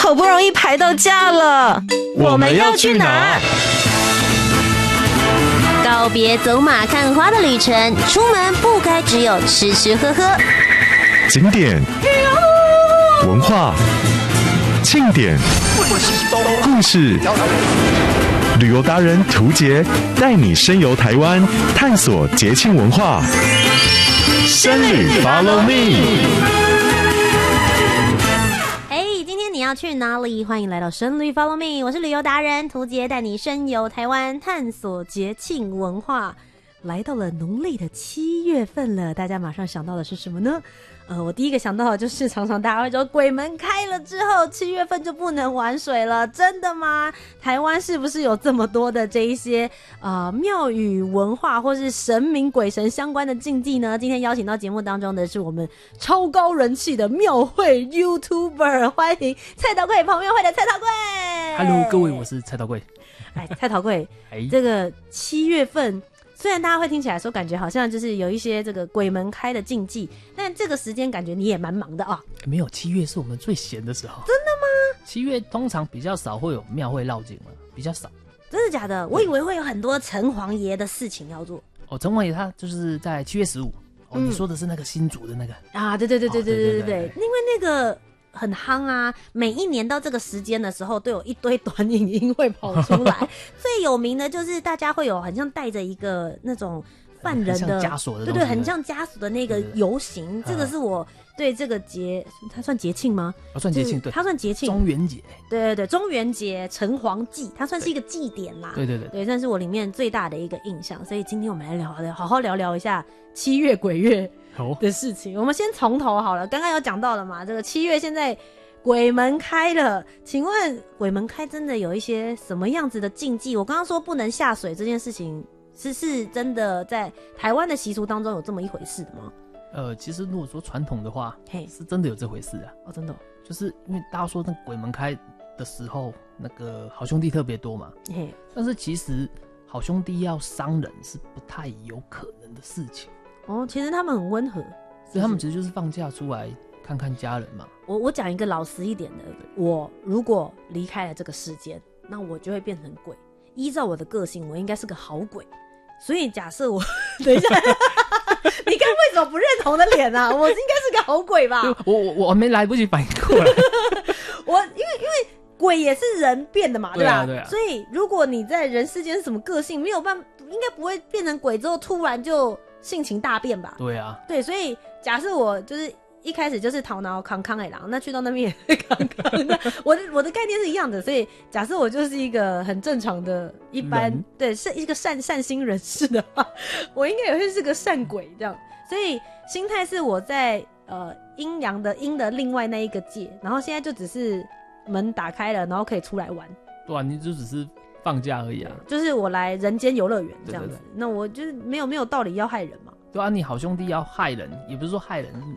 好不容易排到假了， 我们要去哪？ 告别走马看花的旅程，出门不该只有吃吃喝喝。 景点、文化、庆典、故事，旅游达人涂杰带你深游台湾，探索节庆文化。深旅 Follow Me。 你要去哪里？欢迎来到深旅 Follow Me， 我是旅游达人涂杰，带你深游台湾，探索节庆文化。来到了农历的7月份了，大家马上想到的是什么呢？我第一个想到的就是常常大家会说鬼门开了之后7月份就不能玩水了，真的吗？台湾是不是有这么多的这一些庙宇文化或是神明鬼神相关的禁忌呢？今天邀请到节目当中的是我们超高人气的庙会 YouTuber， 欢迎蔡桃贵，跑庙会的蔡桃贵。 Hello， 各位，我是蔡桃贵。 蔡桃贵，这个7月份。虽然大家会听起来说感觉好像就是有一些这个鬼门开的禁忌，但这个时间感觉你也蛮忙的啊。 没有，7月是我们最闲的时候。 真的吗 ？7月通常比较少会有庙会绕境了，比较少。 真的假的？我以为会有很多城隍爷的事情要做。 城隍爷他就是在7月15。你说的是那个新竹的那个啊？ 对，因为那个很夯啊，每一年到这个时间的时候都有一堆短影音会跑出来。最有名的就是大家会有很像带着一个那种犯人的枷锁的， 对，很像枷锁的那个游行。这个是我对这个节，它算节庆吗？ 算节庆，对， 它算节庆。 中元节， 对，中元节城隍祭，它算是一个祭典啦。对，算是我里面最大的一个印象。所以今天我们来好好聊一下7月鬼月的事情。我们先从头好了，刚刚有讲到了嘛，这个7月现在鬼门开了，请问鬼门开真的有一些什么样子的禁忌？我刚刚说不能下水这件事情，是真的在台湾的习俗当中有这么一回事的吗？ 其实如果说传统的话，是真的有这回事啊。 真的就是因为大家说那鬼门开的时候，那个好兄弟特别多嘛，但是其实好兄弟要伤人是不太有可能的事情。 其实他们很温和， 所以他们其实就是放假出来看看家人嘛。 我讲一个老实一点的，我如果离开了这个世间，那我就会变成鬼。依照我的个性，我应该是个好鬼。所以假设我等一下，你看为什么不认同的脸啊？我应该是个好鬼吧？ 我没来不及反应过来。 因为鬼也是人变的嘛，对吧？ 对啊。 所以如果你在人世间是什么个性，没有办法，应该不会变成鬼之后突然就性情大变吧？ 对啊。 对，所以假设我就是一开始就是头脑康康的狼，那去到那边也康康的，我的概念是一样的。所以假设我就是一个很正常的一般，对，是一个善心人士的话，我应该也会是个善鬼这样。所以心态是我在阴阳的阴的另外那一个界，然后现在就只是门打开了，然后可以出来玩。 对啊，你就只是放假而已啊。 就是我来人间游乐园这样子。 对， 那我就是没有道理要害人嘛。 对啊，你好兄弟要害人，也不是说害人，